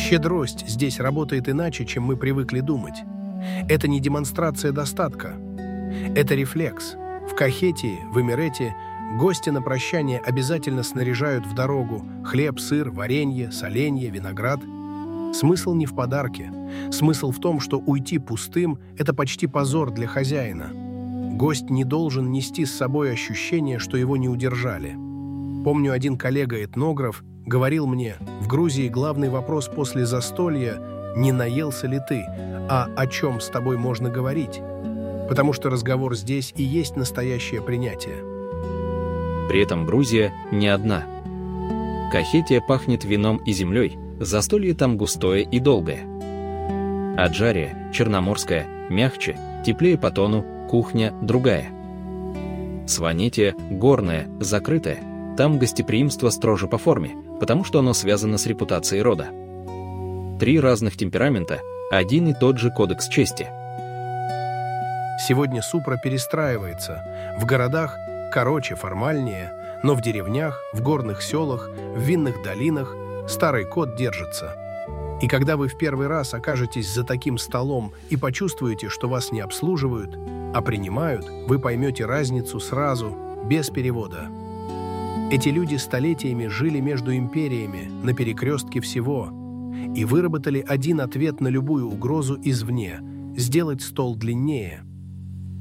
Щедрость здесь работает иначе, чем мы привыкли думать. Это не демонстрация достатка. Это рефлекс. В Кахетии, в Эмирете гости на прощание обязательно снаряжают в дорогу хлеб, сыр, варенье, соленье, виноград. Смысл не в подарке. Смысл в том, что уйти пустым – это почти позор для хозяина. Гость не должен нести с собой ощущение, что его не удержали. Помню, один коллега-этнограф говорил мне, в Грузии главный вопрос после застолья – не наелся ли ты, а о чем с тобой можно говорить? Потому что разговор здесь и есть настоящее принятие. При этом Грузия не одна. Кахетия пахнет вином и землей, застолье там густое и долгое. Аджария, черноморская, мягче, теплее по тону, кухня другая. Сванетия, горная, закрытая, там гостеприимство строже по форме, потому что оно связано с репутацией рода. 3 разных темперамента, один и тот же кодекс чести. Сегодня Супра перестраивается. В городах короче, формальнее, но в деревнях, в горных селах, в винных долинах старый код держится. И когда вы в первый раз окажетесь за таким столом и почувствуете, что вас не обслуживают, а принимают, вы поймете разницу сразу, без перевода. Эти люди столетиями жили между империями, на перекрестке всего, и выработали один ответ на любую угрозу извне – сделать стол длиннее.